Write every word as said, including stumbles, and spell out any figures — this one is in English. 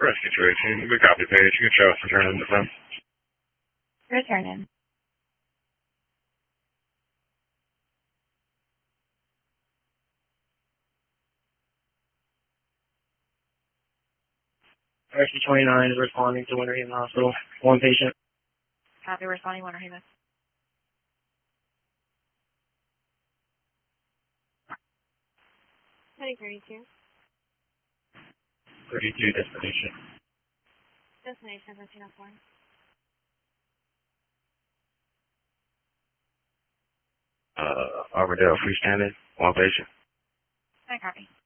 Rescue two eighteen, good copy page. You can show us returning the phone. Returning. Rescue twenty-nine is responding to Winter Haven Hospital. One patient. Copy, responding, Winter Haven. Heading thirty-two. thirty-two destination. Destination thirteen oh four. Uh, Armadale freestanding, one patient. I copy.